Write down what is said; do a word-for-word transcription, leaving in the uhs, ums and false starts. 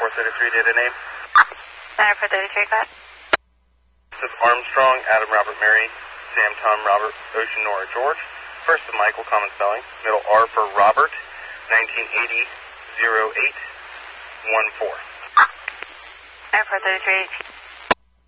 four thirty-three, data name. nine four thirty-three, go ahead. This is Armstrong, Adam, Robert, Mary, Sam, Tom, Robert, Ocean, Nora, George. First of Michael, common spelling. Middle R for Robert, nineteen eighty, oh eight, one four. nine four thirty-three.